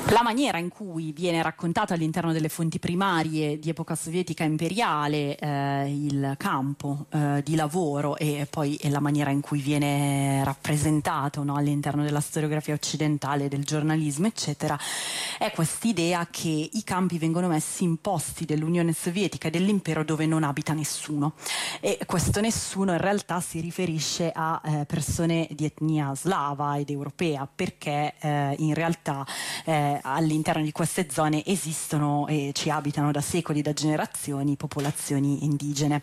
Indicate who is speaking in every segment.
Speaker 1: La maniera in cui viene raccontato all'interno delle fonti primarie di epoca sovietica imperiale il campo di lavoro e poi la maniera in cui viene rappresentato, no, all'interno della storiografia occidentale, del giornalismo, eccetera, è quest'idea che i campi vengono messi in posti dell'Unione Sovietica e dell'impero dove non abita nessuno, e questo nessuno in realtà si riferisce a persone di etnia slava ed europea, perché in realtà all'interno di queste zone esistono e ci abitano da secoli, da generazioni, popolazioni indigene.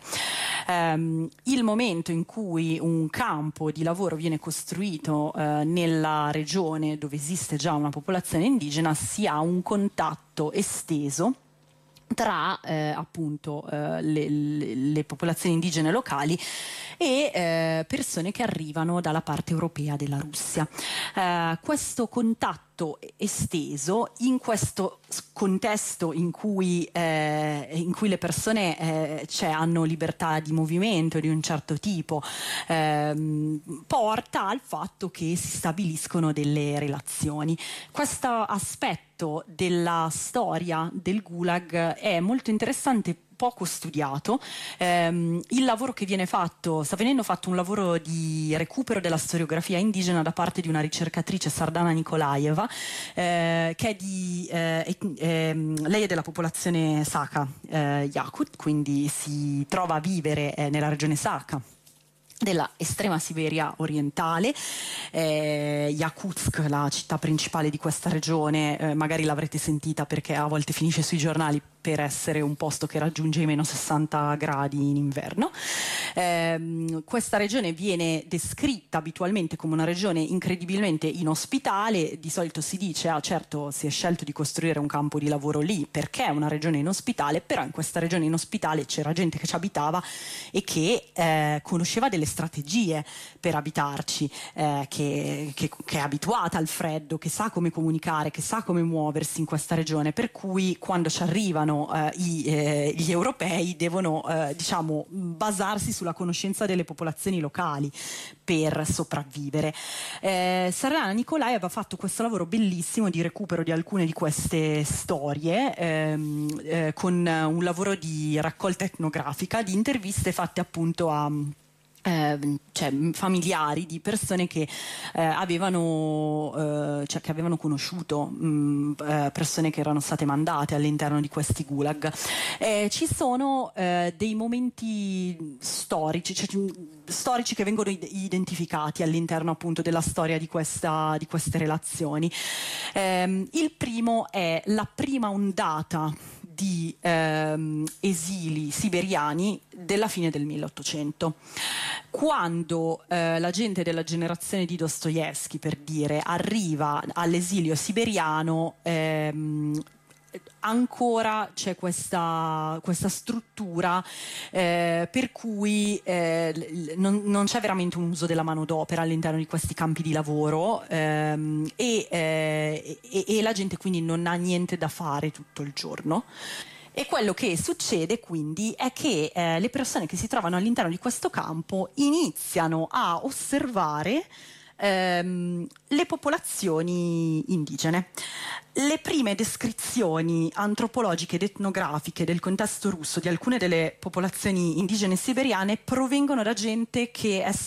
Speaker 1: Il momento in cui un campo di lavoro viene costruito nella regione dove esiste già una popolazione indigena, si ha un contatto esteso tra appunto le popolazioni indigene locali e persone che arrivano dalla parte europea della Russia. Questo contatto esteso in questo contesto in cui le persone hanno libertà di movimento di un certo tipo, porta al fatto che si stabiliscono delle relazioni. Questo aspetto della storia del Gulag è molto interessante, poco studiato. Il lavoro che viene fatto, sta venendo fatto un lavoro di recupero della storiografia indigena da parte di una ricercatrice, Sardana Nikolaeva, che è lei è della popolazione Sakha Yakut, quindi si trova a vivere nella regione Sakha della estrema Siberia orientale. Yakutsk, la città principale di questa regione, magari l'avrete sentita perché a volte finisce sui giornali per essere un posto che raggiunge i meno 60 gradi in inverno. Questa regione viene descritta abitualmente come una regione incredibilmente inospitale. Di solito si dice, certo, si è scelto di costruire un campo di lavoro lì perché è una regione inospitale, però in questa regione inospitale c'era gente che ci abitava e che conosceva delle strategie per abitarci, che è abituata al freddo, che sa come comunicare, che sa come muoversi in questa regione, per cui quando ci arrivano gli europei devono basarsi sulla conoscenza delle popolazioni locali per sopravvivere. Sardana Nicolai aveva fatto questo lavoro bellissimo di recupero di alcune di queste storie con un lavoro di raccolta etnografica, di interviste fatte appunto a familiari di persone che avevano conosciuto persone che erano state mandate all'interno di questi gulag. Ci sono dei momenti storici che vengono identificati all'interno appunto della storia di queste relazioni. Il primo è la prima ondata di esili siberiani della fine del 1800, quando la gente della generazione di Dostoevskij, per dire, arriva all'esilio siberiano. Ancora c'è questa struttura per cui non c'è veramente un uso della manodopera all'interno di questi campi di lavoro, e la gente quindi non ha niente da fare tutto il giorno. E quello che succede quindi è che le persone che si trovano all'interno di questo campo iniziano a osservare le popolazioni indigene. Le prime descrizioni antropologiche ed etnografiche del contesto russo di alcune delle popolazioni indigene siberiane provengono da gente che è